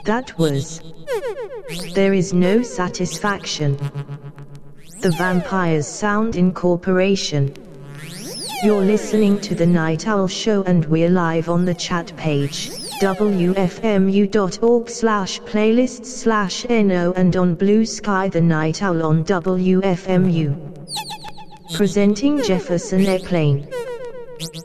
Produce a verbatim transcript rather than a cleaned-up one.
That was. There is no satisfaction. The Vampires Sound Incorporation. You're listening to The Night Owl Show and we're live on the chat page, w f m u dot org slash playlists slash no, and on Blue Sky The Night Owl on W F M U. Presenting Jefferson Airplane.